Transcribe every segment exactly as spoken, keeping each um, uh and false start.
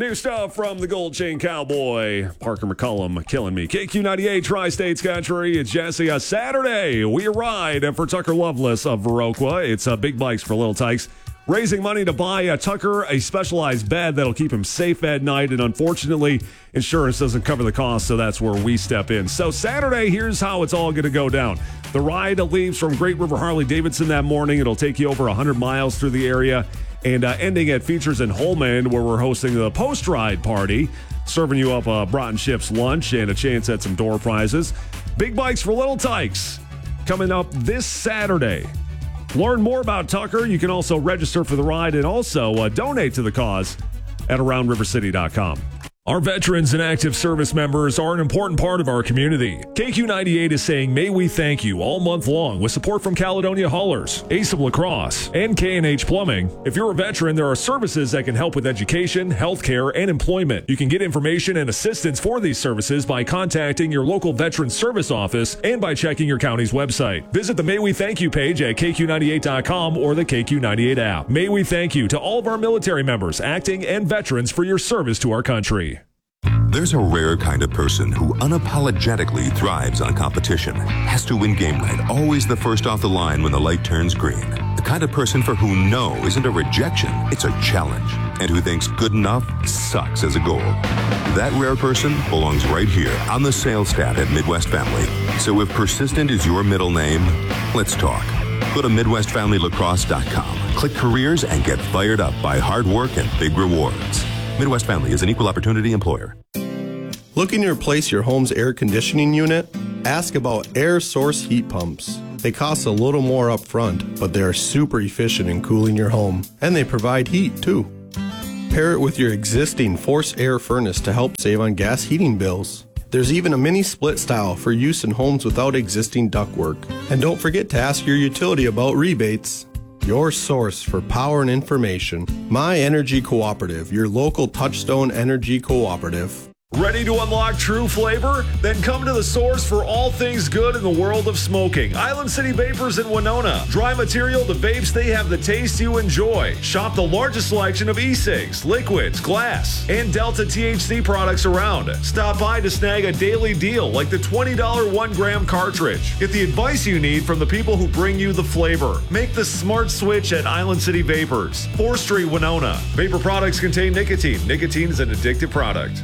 New stuff from the Gold Chain Cowboy, Parker McCullum, killing me. K Q ninety-eight, Tri-States Country. It's Jesse. A Saturday, we ride for Tucker Lovelace of Viroqua. It's uh, Big Bikes for Little Tykes. Raising money to buy uh, Tucker a specialized bed that'll keep him safe at night. And unfortunately, insurance doesn't cover the cost, so that's where we step in. So Saturday, here's how it's all going to go down. The ride leaves from Great River Harley-Davidson that morning. It'll take you over one hundred miles through the area. And uh, ending at Features in Holman, where we're hosting the post-ride party, serving you up a Broughton Chips lunch and a chance at some door prizes. Big Bikes for Little Tykes coming up this Saturday. Learn more about Tucker. You can also register for the ride and also uh, donate to the cause at around river city dot com. Our veterans and active service members are an important part of our community. K Q ninety-eight is saying, may we thank you all month long with support from Caledonia Haulers, A C E M Lacrosse, and K and H Plumbing. If you're a veteran, there are services that can help with education, healthcare, and employment. You can get information and assistance for these services by contacting your local Veteran Service Office and by checking your county's website. Visit the May We Thank You page at K Q ninety-eight dot com or the K Q ninety-eight app. May we thank you to all of our military members, acting, and veterans for your service to our country. There's a rare kind of person who unapologetically thrives on competition. Has to win game night, always the first off the line when the light turns green. The kind of person for whom no isn't a rejection, it's a challenge. And who thinks good enough sucks as a goal. That rare person belongs right here on the sales staff at Midwest Family. So if persistent is your middle name, let's talk. Go to midwest family lacrosse dot com. Click careers and get fired up by hard work and big rewards. Midwest Family is an equal opportunity employer. Looking to replace your home's air conditioning unit? Ask about Air Source heat pumps. They cost a little more up front, but they are super efficient in cooling your home, and they provide heat too. Pair it with your existing forced air furnace to help save on gas heating bills. There's even a mini split style for use in homes without existing ductwork. And don't forget to ask your utility about rebates. Your source for power and information. My Energy Cooperative, your local Touchstone Energy Cooperative. Ready to unlock true flavor? Then come to the source for all things good in the world of smoking. Island City Vapors in Winona. Dry material to vapes, they have the taste you enjoy. Shop the largest selection of e-cigs, liquids, glass, and Delta T H C products around. Stop by to snag a daily deal like the twenty dollars one gram cartridge. Get the advice you need from the people who bring you the flavor. Make the smart switch at Island City Vapors. fourth Street, Winona. Vapor products contain nicotine. Nicotine is an addictive product.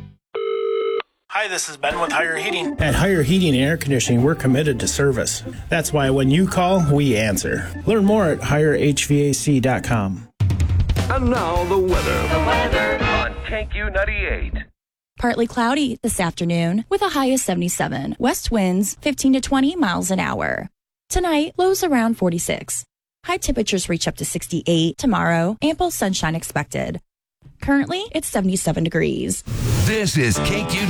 Hi, this is Ben with Higher Heating. At Higher Heating and Air Conditioning, we're committed to service. That's why when you call, we answer. Learn more at higher h v a c dot com. And now the weather. The weather on K Q ninety-eight. Partly cloudy this afternoon with a high of seventy-seven. West winds fifteen to twenty miles an hour. Tonight, lows around forty-six. High temperatures reach up to sixty-eight. Tomorrow, ample sunshine expected. Currently, it's seventy-seven degrees. This is K Q